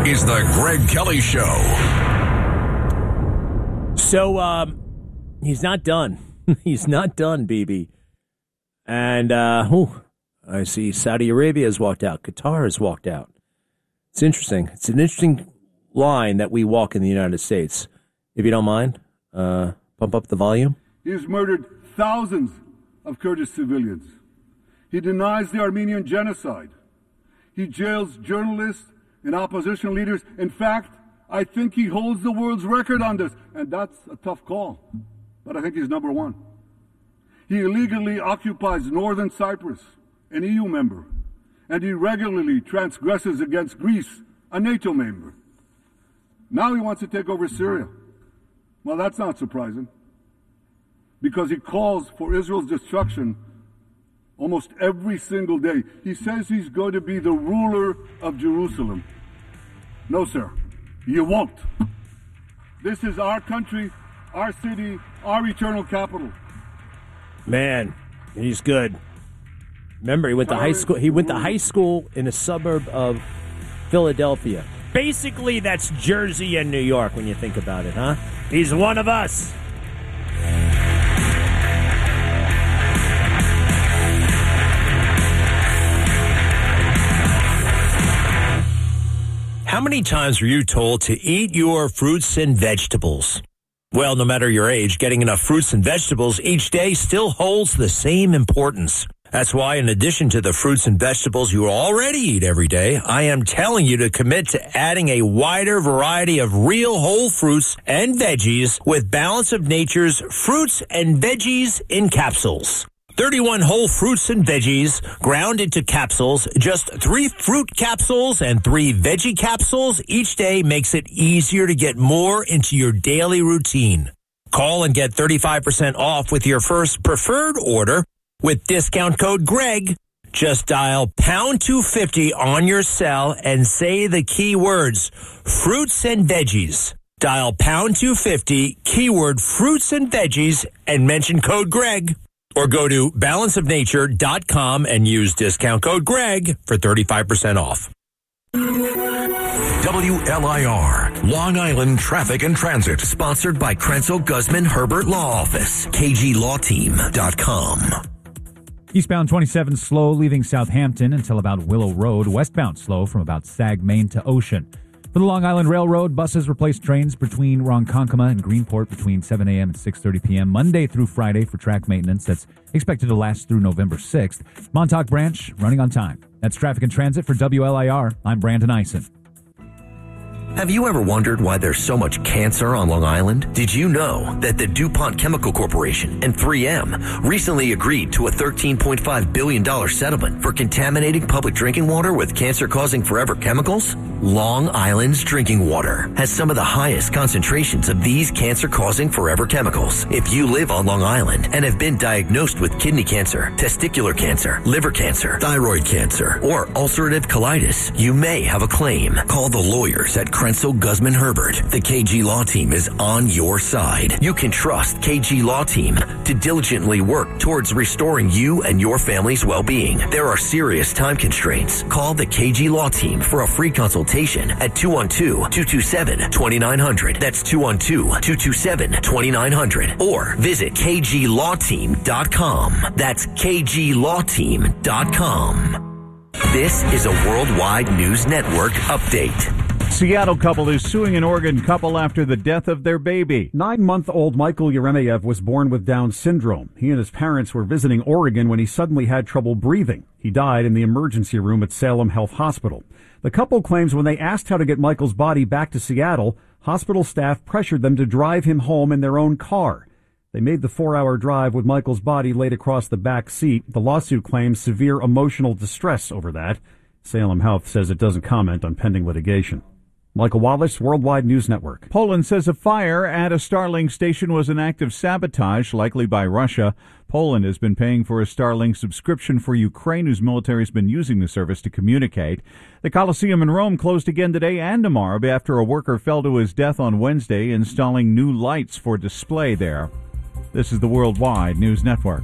is the Greg Kelly Show. So, he's not done. He's not done, BB. And, I see Saudi Arabia has walked out. Qatar has walked out. It's interesting. It's an interesting line that we walk in the United States. If you don't mind, bump up the volume. He has murdered thousands of Kurdish civilians. He denies the Armenian genocide. He jails journalists and opposition leaders. In fact, I think he holds the world's record on this, and that's a tough call. But I think he's number one. He illegally occupies northern Cyprus, an EU member, and he regularly transgresses against Greece, a NATO member. Now he wants to take over Syria. Well, that's not surprising, because he calls for Israel's destruction almost every single day. He says he's going to be the ruler of Jerusalem. No, sir, you won't. This is our country, our city, our eternal capital. Man, he's good. Remember, he went to high school. He went to high school in a suburb of Philadelphia. Basically, that's Jersey and New York when you think about it, huh? He's one of us. How many times were you told to eat your fruits and vegetables? Well, no matter your age, getting enough fruits and vegetables each day still holds the same importance. That's why, in addition to the fruits and vegetables you already eat every day, I am telling you to commit to adding a wider variety of real whole fruits and veggies with Balance of Nature's Fruits and Veggies in Capsules. 31 whole fruits and veggies ground into capsules. Just 3 fruit capsules and 3 veggie capsules each day makes it easier to get more into your daily routine. Call and get 35% off with your first preferred order with discount code GREG. Just dial pound 250 on your cell and say the key words, fruits and veggies. Dial pound 250, keyword fruits and veggies, and mention code GREG. Or go to balanceofnature.com and use discount code GREG for 35% off. WLIR, Long Island Traffic and Transit. Sponsored by Krenzel Guzman Herbert Law Office. KGLawTeam.com. Eastbound 27 slow leaving Southampton until about Willow Road. Westbound slow from about Sag, Main to Ocean. For the Long Island Railroad, buses replace trains between Ronkonkoma and Greenport between 7 a.m. and 6:30 p.m. Monday through Friday for track maintenance that's expected to last through November 6th. Montauk Branch running on time. That's Traffic and Transit for WLIR. I'm Brandon Eisen. Have you ever wondered why there's so much cancer on Long Island? Did you know that the DuPont Chemical Corporation and 3M recently agreed to a $13.5 billion settlement for contaminating public drinking water with cancer-causing forever chemicals? Long Island's drinking water has some of the highest concentrations of these cancer-causing forever chemicals. If you live on Long Island and have been diagnosed with kidney cancer, testicular cancer, liver cancer, thyroid cancer, or ulcerative colitis, you may have a claim. Call the lawyers at Krenzel Guzman Herbert. The KG Law Team is on your side. You can trust KG Law Team to diligently work towards restoring you and your family's well-being. There are serious time constraints. Call the KG Law Team for a free consultation at 212-227-2900. That's 212-227-2900. Or visit KGLawTeam.com. That's KGLawTeam.com. This is a Worldwide News Network update. Seattle couple is suing an Oregon couple after the death of their baby. 9-month-old Michael Yeremeyev was born with Down syndrome. He and his parents were visiting Oregon when he suddenly had trouble breathing. He died in the emergency room at Salem Health Hospital. The couple claims when they asked how to get Michael's body back to Seattle, hospital staff pressured them to drive him home in their own car. They made the 4-hour drive with Michael's body laid across the back seat. The lawsuit claims severe emotional distress over that. Salem Health says it doesn't comment on pending litigation. Michael Wallace, Worldwide News Network. Poland says a fire at a Starlink station was an act of sabotage, likely by Russia. Poland has been paying for a Starlink subscription for Ukraine, whose military has been using the service to communicate. The Colosseum in Rome closed again today and tomorrow after a worker fell to his death on Wednesday installing new lights for display there. This is the Worldwide News Network.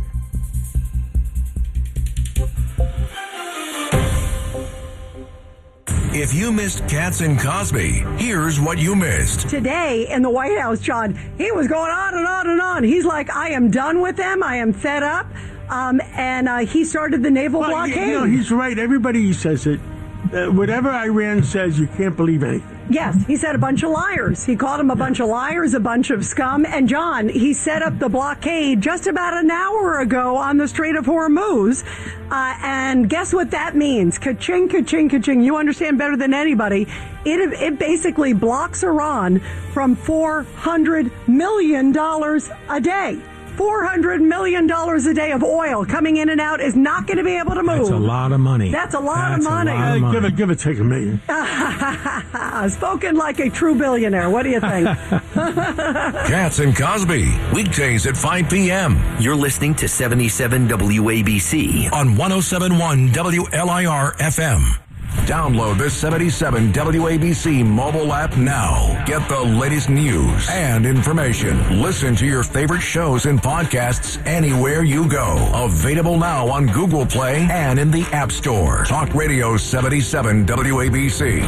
If you missed Katz and Cosby, here's what you missed. Today in the White House, John, he was going on and on and on. He's like, I am done with them. I am fed up. And he started the naval blockade. You know, he's right. Everybody says it. Whatever Iran says, you can't believe anything. Yes, he said a bunch of liars. He called them a bunch of liars, a bunch of scum. And John, he set up the blockade just about an hour ago on the Strait of Hormuz. And guess what that means? Ka-ching, ka-ching, ka-ching. You understand better than anybody. It basically blocks Iran from $400 million a day. $400 million a day of oil coming in and out is not going to be able to move. That's a lot of money. That's a lot of money. Give it, take $1 million. Spoken like a true billionaire. What do you think? Katz and Cosby, weekdays at 5 p.m. You're listening to 77 WABC on 107.1 WLIR FM. Download the 77 WABC mobile app now. Get the latest news and information. Listen to your favorite shows and podcasts anywhere you go. Available now on Google Play and in the App Store. Talk Radio 77 WABC.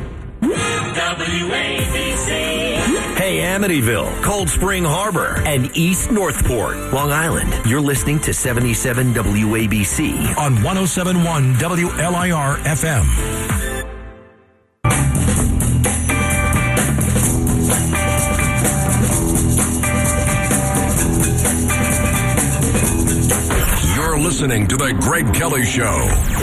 WABC. Hey, Amityville, Cold Spring Harbor, and East Northport, Long Island. You're listening to 77 WABC on 107.1 WLIR FM. You're listening to The Greg Kelly Show.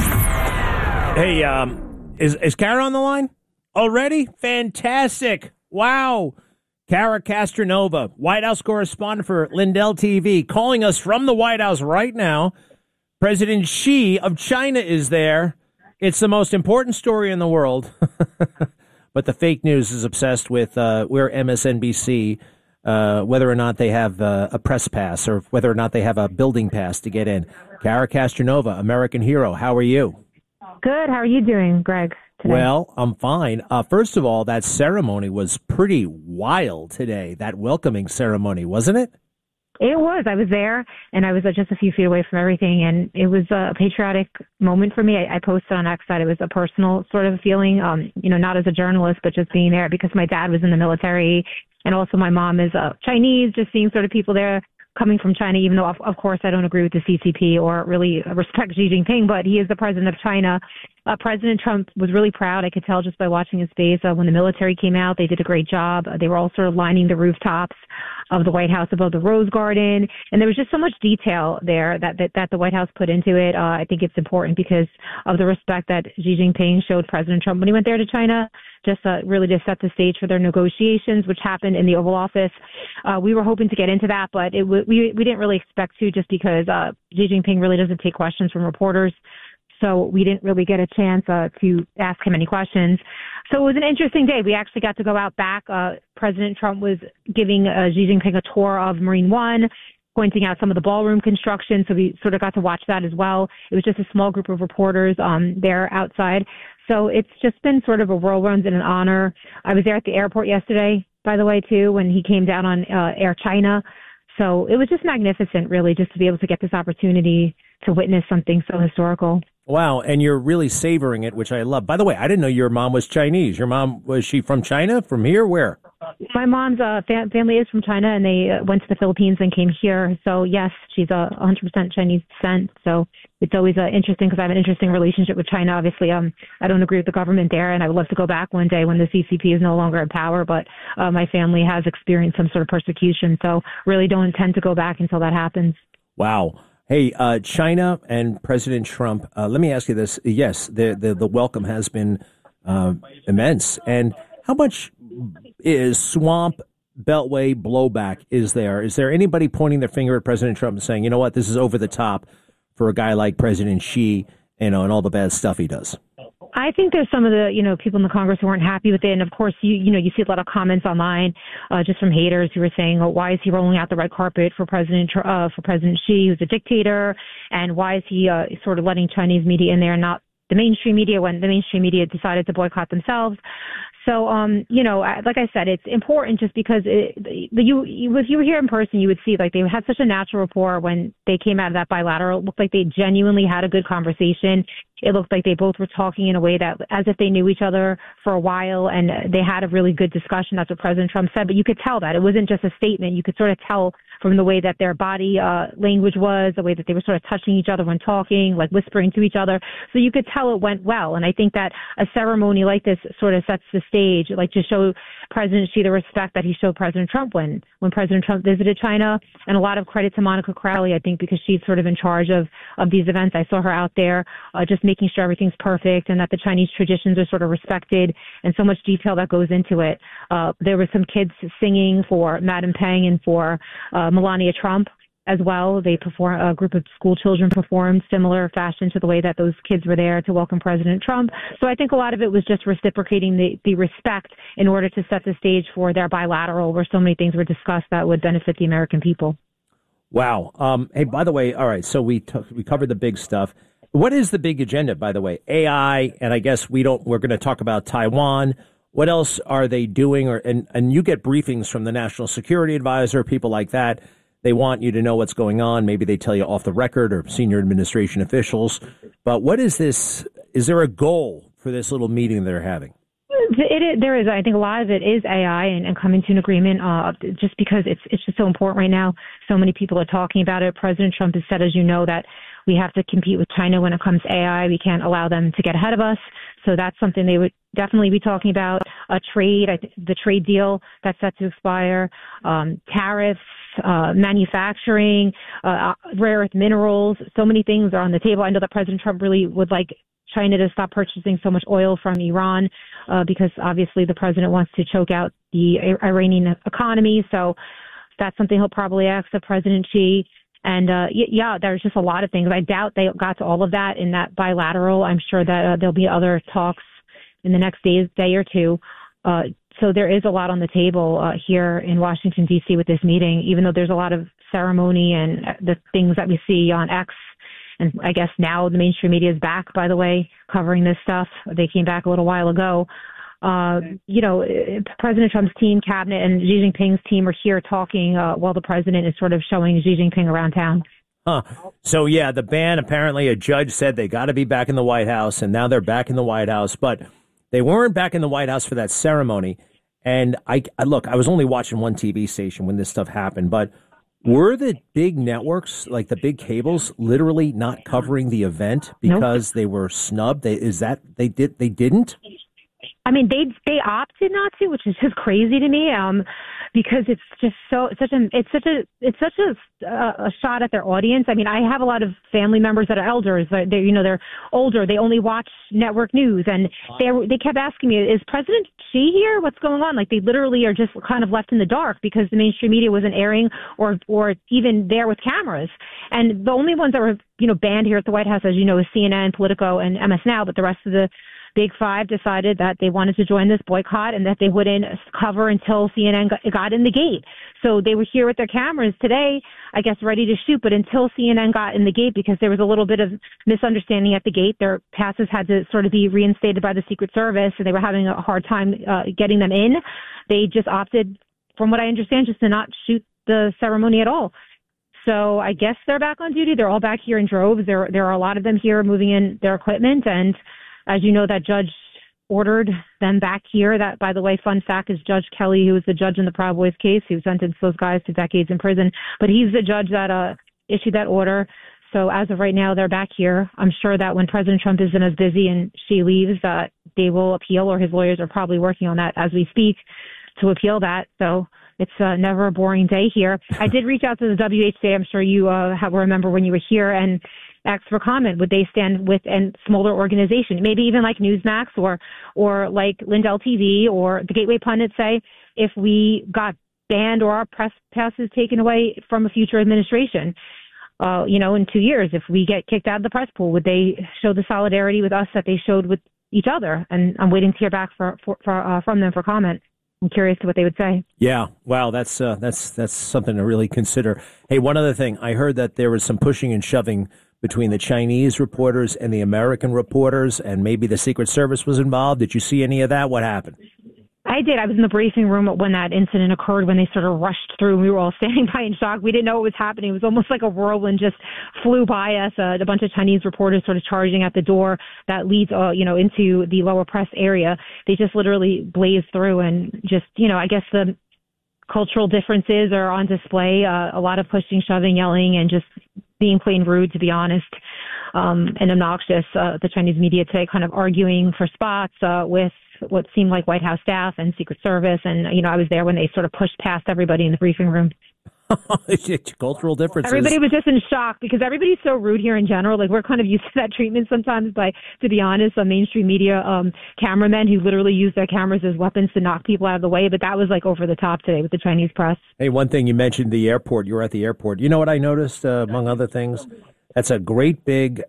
Hey, is Kara on the line already? Fantastic. Wow. Kara Castronova, White House correspondent for Lindell TV, calling us from the White House right now. President Xi of China is there. It's the most important story in the world. But the fake news is obsessed with where MSNBC, whether or not they have a press pass or whether or not they have a building pass to get in. Kara Castronova, American hero. How are you? Good. How are you doing, Greg? Today? Well, I'm fine. First of all, that ceremony was pretty wild today, that welcoming ceremony, wasn't it? It was. I was there, and I was just a few feet away from everything, and it was a patriotic moment for me. I posted on X that it was a personal sort of feeling, not as a journalist, but just being there because my dad was in the military, and also my mom is Chinese, just seeing sort of people there coming from China, even though, of course, I don't agree with the CCP or really respect Xi Jinping, but he is the president of China. President Trump was really proud. I could tell just by watching his face. When the military came out, they did a great job. They were all sort of lining the rooftops of the White House above the Rose Garden. And there was just so much detail there that the White House put into it. I think it's important because of the respect that Xi Jinping showed President Trump when he went there to China, just really to set the stage for their negotiations, which happened in the Oval Office. We were hoping to get into that, but we didn't really expect to just because Xi Jinping really doesn't take questions from reporters. So we didn't really get a chance to ask him any questions. So it was an interesting day. We actually got to go out back. President Trump was giving Xi Jinping a tour of Marine One, pointing out some of the ballroom construction. So we sort of got to watch that as well. It was just a small group of reporters there outside. So it's just been sort of a whirlwind and an honor. I was there at the airport yesterday, by the way, too, when he came down on Air China. So it was just magnificent, really, just to be able to get this opportunity to witness something so historical. Wow, and you're really savoring it, which I love. By the way, I didn't know your mom was Chinese. Your mom, was she from China? From here? Where? My mom's family is from China, and they went to the Philippines and came here. So, yes, she's 100% Chinese descent. So it's always interesting because I have an interesting relationship with China. Obviously, I don't agree with the government there, and I would love to go back one day when the CCP is no longer in power. But my family has experienced some sort of persecution, so really don't intend to go back until that happens. Wow. Hey, China and President Trump, let me ask you this. Yes, the welcome has been immense. And how much is swamp beltway blowback is there? Is there anybody pointing their finger at President Trump and saying, you know what, this is over the top for a guy like President Xi, and all the bad stuff he does? I think there's some of the, people in the Congress who weren't happy with it. And of course, you see a lot of comments online, just from haters who are saying, oh, why is he rolling out the red carpet for President Xi, who's a dictator? And why is he sort of letting Chinese media in there and not the mainstream media when the mainstream media decided to boycott themselves? So, like I said, it's important just because if you were here in person, you would see like they had such a natural rapport when they came out of that bilateral. It looked like they genuinely had a good conversation. it looked like they both were talking in a way that as if they knew each other for a while, and they had a really good discussion. That's what President Trump said. But you could tell that. It wasn't just a statement. You could sort of tell from the way that their body language was, the way that they were sort of touching each other when talking, like whispering to each other. So you could tell it went well. And I think that a ceremony like this sort of sets the stage, like to show President Xi the respect that he showed President Trump when President Trump visited China. And a lot of credit to Monica Crowley, I think, because she's sort of in charge of these events. I saw her out there just making sure everything's perfect and that the Chinese traditions are sort of respected, and so much detail that goes into it. There were some kids singing for Madam Peng and for Melania Trump as well. A group of school children performed similar fashion to the way that those kids were there to welcome President Trump. So I think a lot of it was just reciprocating the respect in order to set the stage for their bilateral, where so many things were discussed that would benefit the American people. Wow. Hey, by the way, all right, so we covered the big stuff. What is the big agenda, by the way? AI, and I guess we're going to talk about Taiwan. What else are they doing? And you get briefings from the National Security Advisor, people like that. They want you to know what's going on. Maybe they tell you off the record or senior administration officials. But what is this? Is there a goal for this little meeting they're having? There is. I think a lot of it is AI and coming to an agreement just because it's just so important right now. So many people are talking about it. President Trump has said, as you know, that we have to compete with China when it comes to AI. We can't allow them to get ahead of us. So that's something they would definitely be talking about. Trade, the trade deal that's set to expire, tariffs, manufacturing, rare earth minerals. So many things are on the table. I know that President Trump really would like China to stop purchasing so much oil from Iran because obviously the president wants to choke out the Iranian economy. So that's something he'll probably ask the President Xi. And there's just a lot of things. I doubt they got to all of that in that bilateral. I'm sure that there'll be other talks in the next day or two. So there is a lot on the table here in Washington, D.C. with this meeting, even though there's a lot of ceremony and the things that we see on X. And I guess now the mainstream media is back, by the way, covering this stuff. They came back a little while ago. President Trump's team, cabinet, and Xi Jinping's team are here talking while the president is sort of showing Xi Jinping around town. So, yeah, the ban, apparently a judge said they got to be back in the White House, and now they're back in the White House. But they weren't back in the White House for that ceremony. And I was only watching one TV station when this stuff happened, but were the big networks, like the big cables, literally not covering the event because they were snubbed? They didn't? I mean, they opted not to, which is just crazy to me, because it's just it's such a shot at their audience. I mean, I have a lot of family members that are elders. They're older. They only watch network news, and they kept asking me, "Is President Xi here? What's going on?" Like they literally are just kind of left in the dark because the mainstream media wasn't airing or even there with cameras. And the only ones that were banned here at the White House, as you know, is CNN, Politico, and MS Now. But the rest of the Big Five decided that they wanted to join this boycott and that they wouldn't cover until CNN got in the gate. So they were here with their cameras today, I guess, ready to shoot. But until CNN got in the gate, because there was a little bit of misunderstanding at the gate, their passes had to sort of be reinstated by the Secret Service, and they were having a hard time getting them in. They just opted, from what I understand, just to not shoot the ceremony at all. So I guess they're back on duty. They're all back here in droves. There are a lot of them here moving in their equipment, and as you know, that judge ordered them back here. That, by the way, fun fact, is Judge Kelly, who was the judge in the Proud Boys case, who sentenced those guys to decades in prison. But he's the judge that issued that order. So as of right now, they're back here. I'm sure that when President Trump isn't as busy and she leaves, that they will appeal, or his lawyers are probably working on that as we speak to appeal that. So it's never a boring day here. I did reach out to the WHA. I'm sure you remember when you were here, and asked for comment. Would they stand with a smaller organization, maybe even like Newsmax or like Lindell TV or the Gateway Pundit, say, if we got banned or our press passes taken away from a future administration, in 2 years, if we get kicked out of the press pool, would they show the solidarity with us that they showed with each other? And I'm waiting to hear back from them for comment. I'm curious to what they would say. Yeah. Wow. That's something to really consider. Hey, one other thing. I heard that there was some pushing and shoving between the Chinese reporters and the American reporters, and maybe the Secret Service was involved. Did you see any of that? What happened? I did. I was in the briefing room when that incident occurred, when they sort of rushed through. We were all standing by in shock. We didn't know what was happening. It was almost like a whirlwind just flew by us. A bunch of Chinese reporters sort of charging at the door that leads, into the lower press area. They just literally blazed through, and just, I guess the cultural differences are on display. A lot of pushing, shoving, yelling, and just being plain rude, to be honest, and obnoxious. The Chinese media today kind of arguing for spots with what seemed like White House staff and Secret Service. And, I was there when they sort of pushed past everybody in the briefing room. Cultural differences. Everybody was just in shock because everybody's so rude here in general. Like, we're kind of used to that treatment sometimes by, to be honest, mainstream media cameramen who literally use their cameras as weapons to knock people out of the way. But that was like over the top today with the Chinese press. Hey, one thing you mentioned, the airport. You were at the airport. You know what I noticed, among other things? That's a great big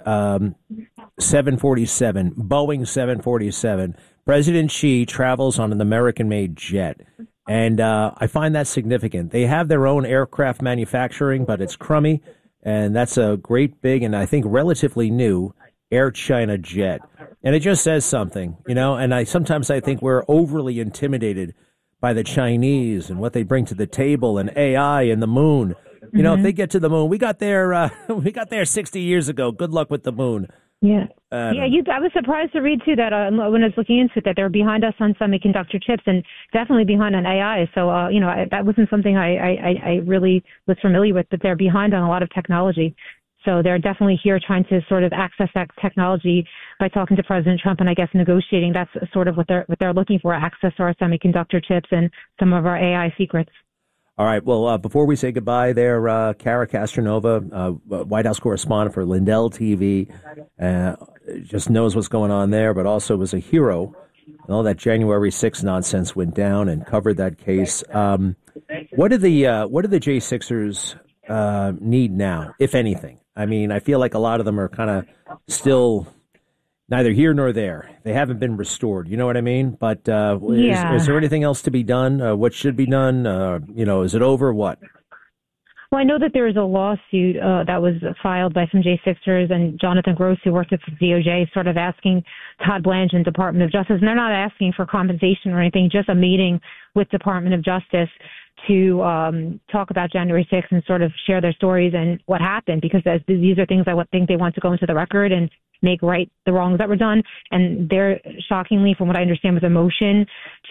747, Boeing 747. President Xi travels on an American-made jet. And I find that significant. They have their own aircraft manufacturing, but it's crummy. And that's a great big and I think relatively new Air China jet. And it just says something, and sometimes I think we're overly intimidated by the Chinese and what they bring to the table and AI and the moon. If they get to the moon, we got there 60 years ago. Good luck with the moon. Yeah. I was surprised to read, too, that when I was looking into it, that they're behind us on semiconductor chips and definitely behind on AI. So, that wasn't something I really was familiar with, but they're behind on a lot of technology. So they're definitely here trying to sort of access that technology by talking to President Trump and I guess negotiating. That's sort of what they're looking for, access to our semiconductor chips and some of our AI secrets. All right. Well, before we say goodbye there, Kara Castronova, White House correspondent for Lindell TV, just knows what's going on there, but also was a hero. All that January 6th nonsense went down and covered that case. What do the J6ers need now, if anything? I mean, I feel like a lot of them are kind of still neither here nor there. They haven't been restored. You know what I mean? But is there anything else to be done? What should be done? Is it over? What? Well, I know that there is a lawsuit that was filed by some J6ers and Jonathan Gross, who worked at the DOJ, sort of asking Todd Blanche and Department of Justice. And they're not asking for compensation or anything, just a meeting with Department of Justice to talk about January 6th and sort of share their stories and what happened, because these are things I think they want to go into the record and make right the wrongs that were done. And there, shockingly, from what I understand, was a motion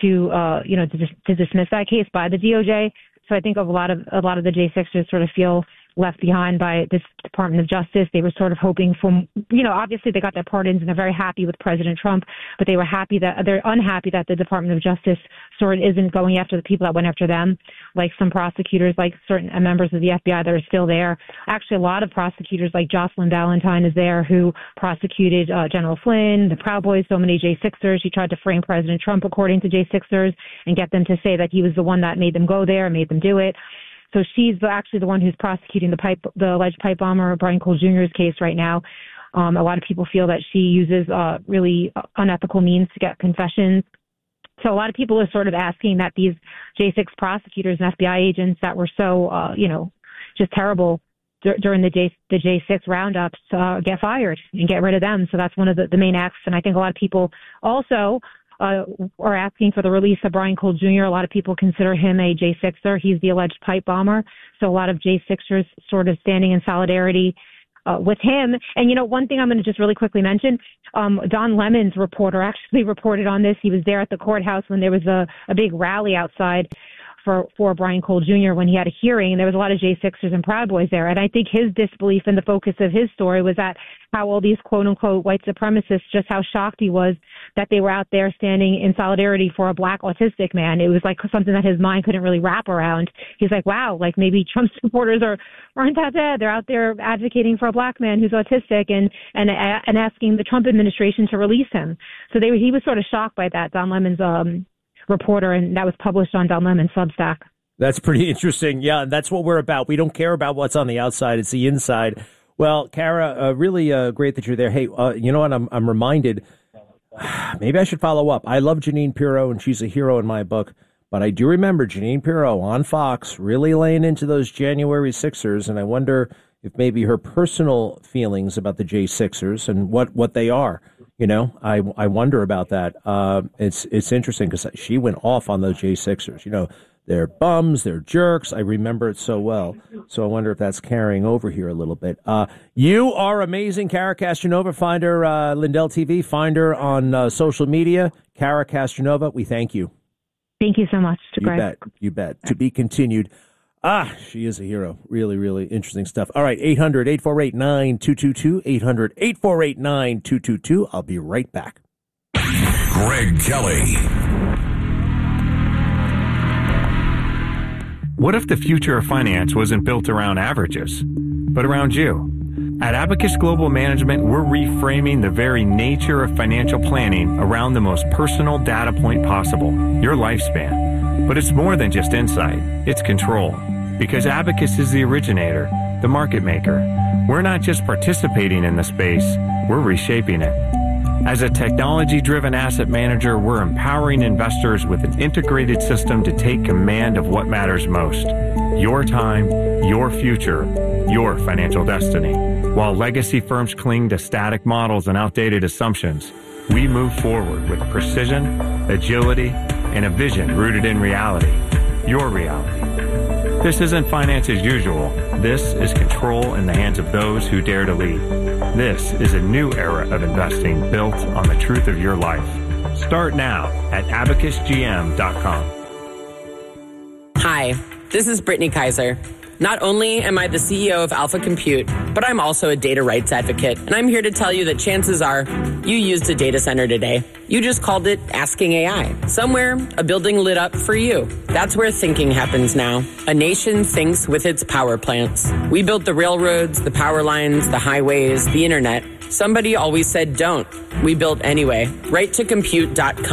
to dismiss that case by the DOJ. So I think a lot of the J6ers sort of feel left behind by this Department of Justice. They were sort of hoping for, obviously they got their pardons and they're very happy with President Trump, but they're unhappy that the Department of Justice sort of isn't going after the people that went after them, like some prosecutors, like certain members of the FBI that are still there. Actually, a lot of prosecutors like Jocelyn Valentine is there, who prosecuted General Flynn, the Proud Boys, so many J6ers. She tried to frame President Trump, according to J6ers, and get them to say that he was the one that made them go there, made them do it. So she's actually the one who's prosecuting the alleged pipe bomber, Brian Cole Jr.'s case right now. A lot of people feel that she uses really unethical means to get confessions. So a lot of people are sort of asking that these J6 prosecutors and FBI agents that were so, just terrible during the J6 roundups get fired and get rid of them. So that's one of the main acts. And I think a lot of people also are asking for the release of Brian Cole Jr. A lot of people consider him a J6er. He's the alleged pipe bomber. So a lot of J6ers sort of standing in solidarity with him. And, one thing I'm going to just really quickly mention, Don Lemon's reporter actually reported on this. He was there at the courthouse when there was a big rally outside for Brian Cole Jr. when he had a hearing, and there was a lot of J6ers and Proud Boys there. And I think his disbelief and the focus of his story was that how all these quote-unquote white supremacists, just how shocked he was that they were out there standing in solidarity for a black autistic man. It was like something that his mind couldn't really wrap around. He's like, wow, like maybe Trump's supporters aren't that bad. They're out there advocating for a black man who's autistic and asking the Trump administration to release him. So he was sort of shocked by that, Don Lemon's reporter, and that was published on Don Lemon's Substack. That's pretty interesting. Yeah, that's what we're about. We don't care about what's on the outside. It's the inside. Well, Kara, really great that you're there. Hey, you know what? I'm reminded, maybe I should follow up. I love Jeanine Pirro, and she's a hero in my book. But I do remember Jeanine Pirro on Fox really laying into those January Sixers, and I wonder if maybe her personal feelings about the J6ers and what they are. You know, I wonder about that. It's interesting because she went off on those J6ers. You know, they're bums, they're jerks. I remember it so well. So I wonder if that's carrying over here a little bit. You are amazing, Cara Castronova. Find her, Lindell TV. Find her on social media. Cara Castronova, we thank you. Thank you so much, Greg. You bet. To be continued. She is a hero. Really, really interesting stuff. All right, 800-848-9222, 800-848-9222. I'll be right back. Greg Kelly. What if the future of finance wasn't built around averages, but around you? At Abacus Global Management, we're reframing the very nature of financial planning around the most personal data point possible, your lifespan. But it's more than just insight, it's control. Because Abacus is the originator, the market maker. We're not just participating in the space, we're reshaping it. As a technology-driven asset manager, we're empowering investors with an integrated system to take command of what matters most. Your time, your future, your financial destiny. While legacy firms cling to static models and outdated assumptions, we move forward with precision, agility, and a vision rooted in reality. Your reality. This isn't finance as usual. This is control in the hands of those who dare to lead. This is a new era of investing built on the truth of your life. Start now at abacusgm.com. Hi, this is Brittany Kaiser. Not only am I the CEO of Alpha Compute, but I'm also a data rights advocate, and I'm here to tell you that chances are you used a data center today. You just called it Asking AI. Somewhere, a building lit up for you. That's where thinking happens now. A nation thinks with its power plants. We built the railroads, the power lines, the highways, the internet. Somebody always said don't. We built anyway. Right to compute.com.